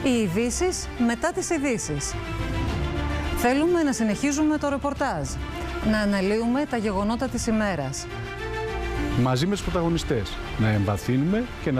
Οι ειδήσεις μετά τις ειδήσεις. Θέλουμε να συνεχίζουμε το ρεπορτάζ, να αναλύουμε τα γεγονότα της ημέρας. Μαζί με τους πρωταγωνιστές, να εμβαθύνουμε και να